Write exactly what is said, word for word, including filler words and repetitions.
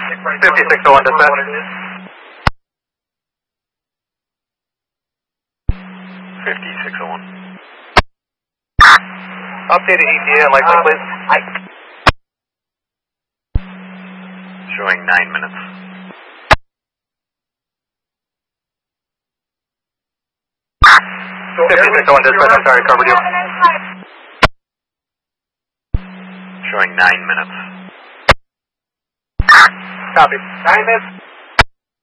fifty-six oh one dispatch. fifty-six oh one. Updated E T A and license please. Showing nine minutes. fifty-six oh one dispatch, I'm sorry, covered you. Showing nine minutes. Copy. Nine minutes.